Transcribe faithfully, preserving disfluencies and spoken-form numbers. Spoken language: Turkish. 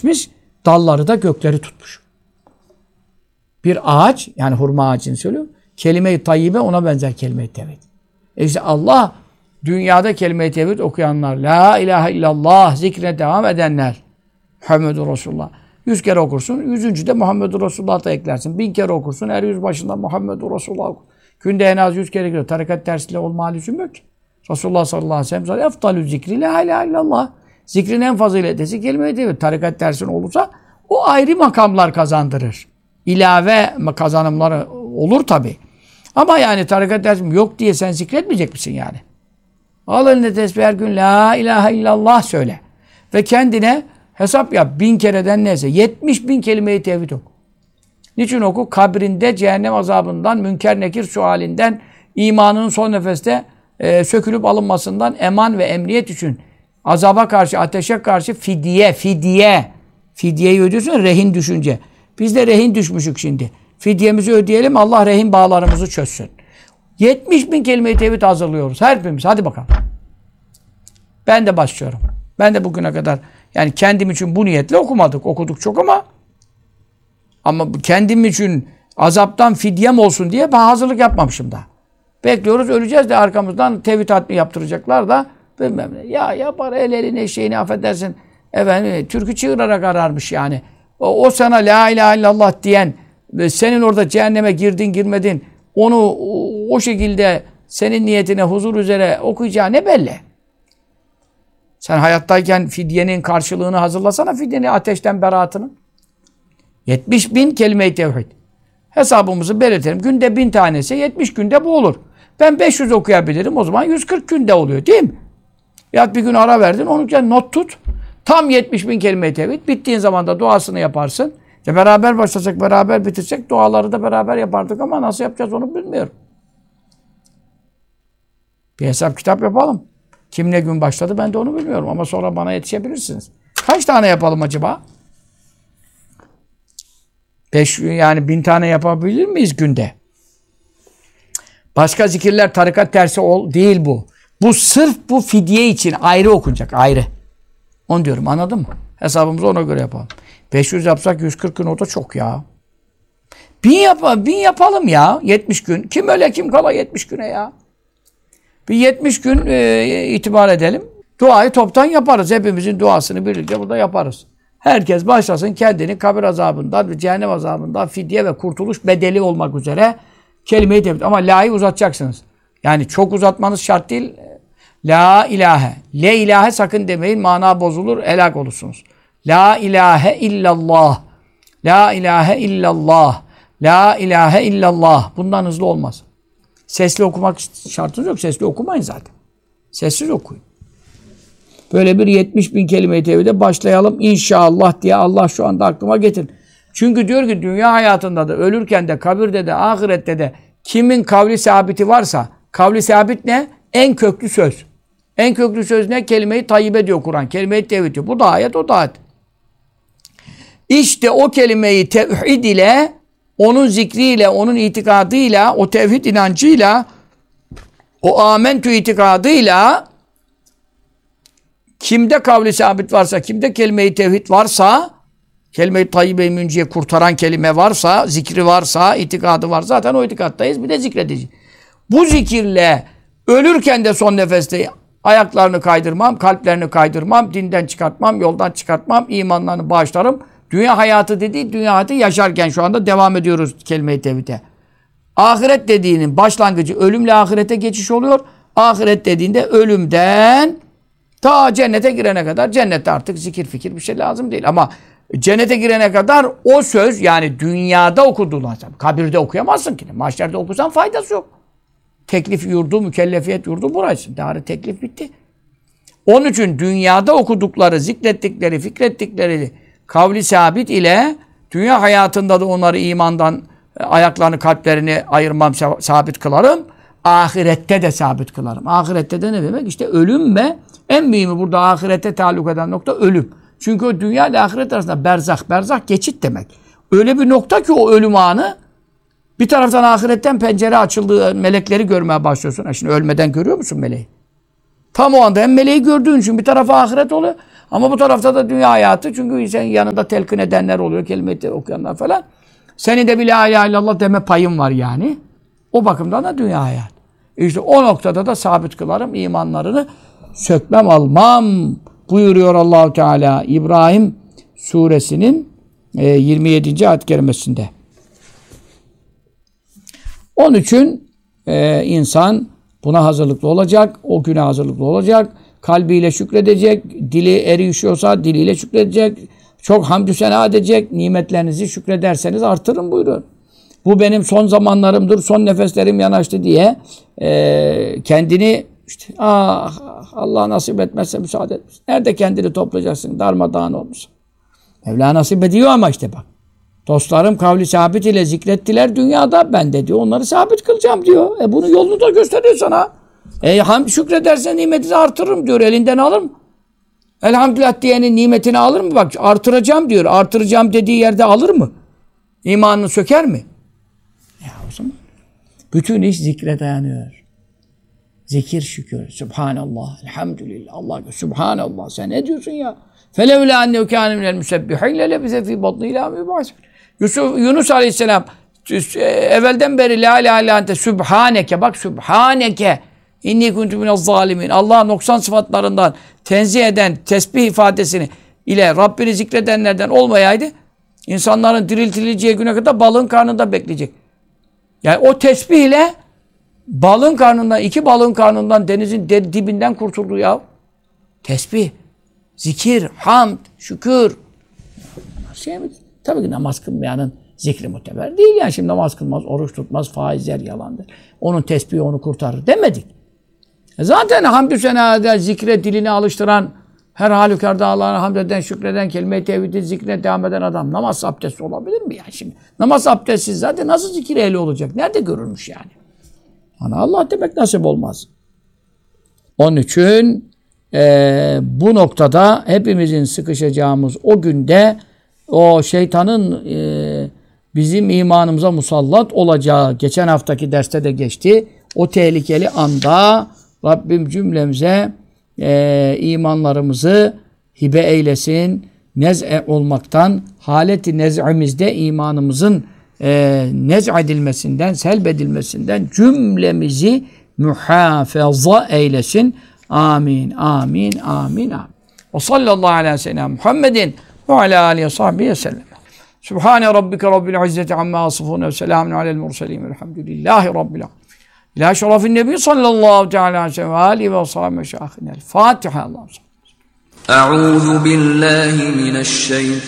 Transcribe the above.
geçmiş, dalları da gökleri tutmuş. Bir ağaç, yani hurma ağacını söylüyorum, kelime-i tayyibe ona benzer kelime-i tevhid. E işte Allah, dünyada kelime-i tevhid okuyanlar, la ilahe illallah zikrine devam edenler, Muhammedur Resulullah. Yüz kere okursun, yüzüncü de Muhammedur Resulullah da eklersin. Bin kere okursun, her yüz başında Muhammedur Resulullah okur. Günde en az yüz kere gidiyor. Tarikat dersiyle olma lüzum yok ki. Resulullah sallallahu aleyhi ve sellem eftalü zikri la ilahe illallah. Zikrin en faziletesi kelime-i tevhid. Tarikat dersin olursa o ayrı makamlar kazandırır. İlave kazanımları olur tabi. Ama yani tarikat dersim yok diye sen zikretmeyecek misin yani? Al eline tesbih her gün la ilahe illallah söyle. Ve kendine hesap yap. Bin kereden neyse. Yetmiş bin kelime-i tevhid oku. Niçin oku? Kabrinde cehennem azabından, münker nekir sualinden, imanının son nefeste e, sökülüp alınmasından eman ve emniyet için azaba karşı, ateşe karşı fidye, fidye. Fidyeyi ödüyorsun, rehin düşünce. Biz de rehin düşmüşük şimdi. Fidyemizi ödeyelim, Allah rehin bağlarımızı çözsün. yetmiş bin kelime-i tevhid hazırlıyoruz. Her birimiz. Hadi bakalım. Ben de başlıyorum. Ben de bugüne kadar yani kendim için bu niyetle okumadık. Okuduk çok ama ama kendim için azaptan fidyem olsun diye ben hazırlık yapmamışım da. Bekliyoruz, öleceğiz de arkamızdan tevhid hatmi yaptıracaklar da bilmem ne. Ya yapar el elini eşeğini affedersin. Efendim türkü çığırarak ararmış yani. O, o sana la ilahe illallah diyen, senin orada cehenneme girdin girmedin, onu o, o şekilde senin niyetine huzur üzere okuyacağı ne belli? Sen hayattayken fidyenin karşılığını hazırlasana, fidyenin ateşten beraatını. yetmiş bin kelime-i tevhid. Hesabımızı belirtelim. Günde bin tanesi, yetmiş günde bu olur. Ben beş yüz okuyabilirim, o zaman yüz kırk günde oluyor değil mi? Ya bir gün ara verdin, onu not tut. Tam yetmiş bin kelime-i tevhid. Bittiğin zaman da duasını yaparsın. İşte beraber başlasak, beraber bitirsek duaları da beraber yapardık ama nasıl yapacağız onu bilmiyorum. Bir hesap kitap yapalım. Kim ne gün başladı ben de onu bilmiyorum ama sonra bana yetişebilirsiniz. Kaç tane yapalım acaba? Beş, yani bin tane yapabilir miyiz günde? Başka zikirler tarikat dersi ol, değil bu. Bu sırf bu fidye için ayrı okunacak, ayrı. Onu diyorum, anladın mı? Hesabımızı ona göre yapalım. beş yüz yapsak yüz kırk gün o da çok ya. Bin, yap bin yapalım ya, yetmiş gün. Kim öyle kim kala yetmiş güne ya. Bir yetmiş gün e, itibar edelim. Duayı toptan yaparız. Hepimizin duasını birlikte burada yaparız. Herkes başlasın kendini kabir azabından ve cehennem azabından fidye ve kurtuluş bedeli olmak üzere kelime-i tevhid. Ama la'yı uzatacaksınız. Yani çok uzatmanız şart değil. La ilahe. Le ilahe sakın demeyin. Mana bozulur. Helak olursunuz. La ilahe illallah. La ilahe illallah. La ilahe illallah. Bundan hızlı olmaz. Sesli okumak şartınız yok. Sesli okumayın zaten. Sessiz okuyun. Böyle bir yetmiş bin kelime-i tevhide başlayalım inşallah diye Allah şu anda aklıma getirin. Çünkü diyor ki dünya hayatında da ölürken de kabirde de ahirette de kimin kavli sabiti varsa, kavli sabit ne? En köklü söz. En köklü söz ne? Kelime-i tayyibe diyor Kur'an. Kelime-i tevhid diyor. Bu da ayet, o da ayet. İşte o kelime-i tevhid ile, onun zikriyle, onun itikadıyla, o tevhid inancıyla, o amentü itikadıyla kimde kavli sabit varsa, kimde kelime-i tevhid varsa, kelime-i tayyibe-i münciye kurtaran kelime varsa, zikri varsa, itikadı var. Zaten o itikattayız. Bir de zikredeceğiz. Bu zikirle ölürken de son nefeste ayaklarını kaydırmam, kalplerini kaydırmam, dinden çıkartmam, yoldan çıkartmam, imanlarını bağışlarım. Dünya hayatı dediği, dünya hayatı yaşarken şu anda devam ediyoruz kelime-i tevhide. Ahiret dediğinin başlangıcı ölümle ahirete geçiş oluyor. Ahiret dediğinde ölümden ta cennete girene kadar, cennette artık zikir fikir bir şey lazım değil. Ama cennete girene kadar o söz, yani dünyada okuduğun, kabirde okuyamazsın ki. Mahşerde okusan faydası yok. Teklif yurdu, mükellefiyet yurdu burası. Daha teklif bitti. Onun için dünyada okudukları, zikrettikleri, fikrettikleri kavli sabit ile dünya hayatında da onları imandan ayaklarını, kalplerini ayırmam, sabit kılarım. Ahirette de sabit kılarım. Ahirette de ne demek? İşte ölüm ve en mühimi burada ahirete taalluk eden nokta ölüm. Çünkü o dünya ile ahiret arasında berzah, berzah geçit demek. Öyle bir nokta ki o ölüm anı, bir taraftan ahiretten pencere açıldığı melekleri görmeye başlıyorsun. Ha şimdi ölmeden görüyor musun meleği? Tam o anda hem meleği gördüğün için bir tarafa ahiret oluyor. Ama bu tarafta da dünya hayatı. Çünkü senin yanında telkin edenler oluyor. Kelime-i okuyanlar falan. Senin de bir la ilahe illallah deme payın var yani. O bakımdan da dünya hayatı. İşte o noktada da sabit kılarım. İmanlarını sökmem, almam buyuruyor Allah-u Teala İbrahim suresinin yirmi yedinci ayet-i kerimesinde. Onun için e, insan buna hazırlıklı olacak, o güne hazırlıklı olacak, kalbiyle şükredecek, dili erişiyorsa diliyle şükredecek, çok hamdü sena edecek, nimetlerinizi şükrederseniz artırın buyuruyor. Bu benim son zamanlarımdır, son nefeslerim yanaştı diye e, kendini işte ah, Allah nasip etmezse müsaade etmesin. Nerede kendini toplayacaksın? Darmadağın olmuş. Mevla nasip ediyor ama işte bak. Dostlarım kavli sabit ile zikrettiler dünyada. Ben de diyor onları sabit kılacağım diyor. E bunun yolunu da gösteriyor sana. E hamd şükredersen nimetini artırırım diyor. Elinden alır mı? Elhamdülillah diyenin nimetini alır mı? Bak artıracağım diyor. Artıracağım dediği yerde alır mı? İmanını söker mi? Ya o zaman bütün iş zikre dayanıyor. Zikir şükür. Subhanallah. Elhamdülillah. Allah Subhanallah. Sen ne diyorsun ya? Felevla annehu kâne minel müsebbihin lelebise fî batnî ilâ mübâs. Yusuf Yunus Aleyhisselam evvelden beri la ilahe illa ente subhaneke bak subhaneke inni kuntu minez zalimin. Allah'ın noksan sıfatlarından tenzih eden tesbih ifadesini ile Rabbini zikredenlerden olmayaydı insanların diriltileceği güne kadar balığın karnında bekleyecek. Yani o tesbih ile balığın karnından, iki balığın karnından denizin dibinden kurtuldu ya. Tesbih, zikir, hamd, şükür. Şey mi? Tabii ki namaz kılmayanın zikri muteber değil yani. Şimdi namaz kılmaz, oruç tutmaz, faizler yalandır. Onun tesbihi onu kurtarır demedik. E zaten hamdü senâ'da zikre dilini alıştıran, her halükarda Allah'a hamd eden, şükreden, kelime-i tevhidi zikre devam eden adam namaz abdesti olabilir mi yani şimdi? Namaz abdestsiz zaten nasıl zikir ehli olacak? Nerede görülmüş yani? Ana Allah demek nasip olmaz. Onun için e, bu noktada hepimizin sıkışacağımız o günde o şeytanın e, bizim imanımıza musallat olacağı geçen haftaki derste de geçti. O tehlikeli anda Rabbim cümlemize e, imanlarımızı hibe eylesin. Nez'e olmaktan, haleti nez'imizde imanımızın e, nez'edilmesinden, selbedilmesinden cümlemizi muhafaza eylesin. Amin, amin, amin, amin. Ve sallallahu aleyhi ve sellem Muhammedin ve ala aleyhi ve sahbihi ve sellem. Sübhane rabbike rabbil izzeti amma yasifun ve selamun alel murselin velhamdülillahi rabbil alemin. İlâ şerefin nebi sallallahu teala aleyhi ve sellem ve âlihi ve sahbihi meşâhinel. Fatiha. Allah'ım. Euzu billahi mineşşeytanirracim.